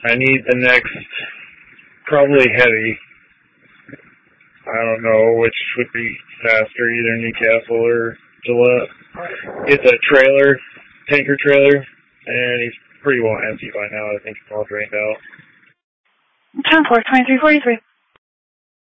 I need the next, probably heavy. I don't know which would be faster, either Newcastle or Gillette. It's a trailer, tanker trailer, and he's pretty well empty by now. I think it's all drained out. 10-4, 2343.